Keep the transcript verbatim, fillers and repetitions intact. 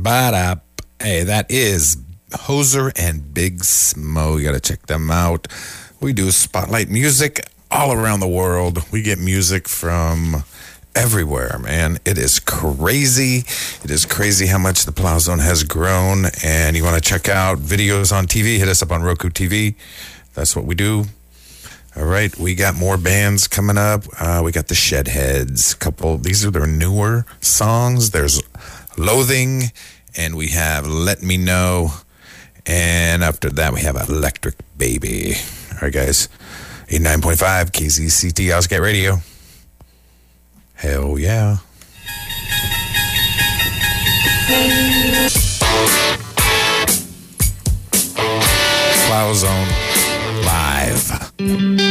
Ba-da. Hey, that is Hoser and Big Smo. You got to check them out. We do spotlight music all around the world. We get music from everywhere, man. It is crazy. It is crazy how much the Plow Zone has grown. And you want to check out videos on T V, hit us up on Roku T V. That's what we do. All right, we got more bands coming up. Uh, we got the Shedheads. A couple, these are their newer songs. There's Loathing, and we have Let Me Know. And after that, we have Electric Baby. All right, guys. eighty-nine point five K Z C T Ozcat Radio. Hell yeah. Plow Zone live.